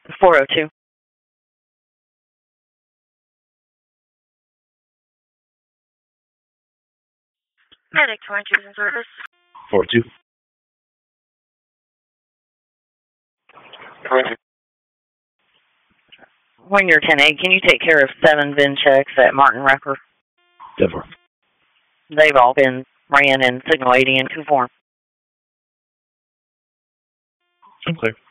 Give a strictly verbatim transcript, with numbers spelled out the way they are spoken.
four oh two. Medic twenty-two in service. four two. When you're ten eight, can you take care of seven V I N checks at Martin Wrapper? Denver. They've all been ran in signal eighty and conform. I'm clear.